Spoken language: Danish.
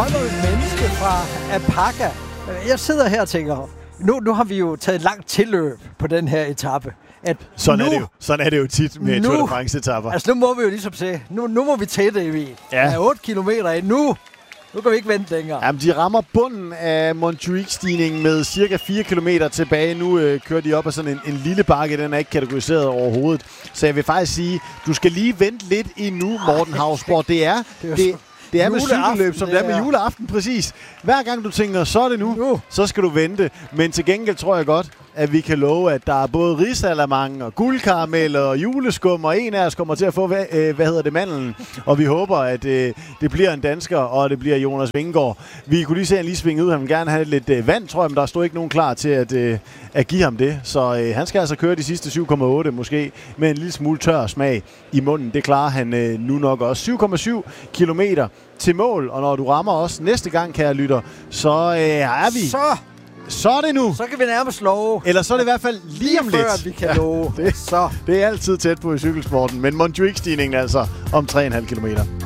kommer et menneske fra Alpaca. Jeg sidder her og tænker, nu har vi jo taget et langt tilløb på den her etape. Sådan er det jo tit med Tour de France-etapper. Altså nu må vi jo ligesom se, nu må vi tætte i. Ja. Der er 8 kilometer ind. Nu kan vi ikke vente længere. Jamen, de rammer bunden af Montjuic-stigningen med cirka 4 km tilbage. Nu kører de op ad sådan en lille bakke. Den er ikke kategoriseret overhovedet. Så jeg vil faktisk sige, du skal lige vente lidt endnu, Morten Hausborg. Det er med cykelløb, som det er med juleaften, præcis. Hver gang du tænker, så er det nu, så skal du vente. Men til gengæld tror jeg godt, at vi kan love, at der er både risalamang og guldkaramel og juleskum, og en af os kommer til at få, mandlen. Og vi håber, at det bliver en dansker, og det bliver Jonas Vingegaard. Vi kunne lige se, at han lige svinge ud. Han vil gerne have lidt vand, tror jeg, men der stod ikke nogen klar til at give ham det. Så han skal altså køre de sidste 7,8 måske, med en lille smule tør smag i munden. Det klarer han nu nok også. 7,7 kilometer til mål, og når du rammer os næste gang, kære lytter, så er vi... Så er det nu. Så kan vi nærmest love. Eller så er det i hvert fald lige om lidt. Før vi kan love. Det er altid tæt på i cykelsporten, men Montjuic-stigningen altså om 3,5 kilometer.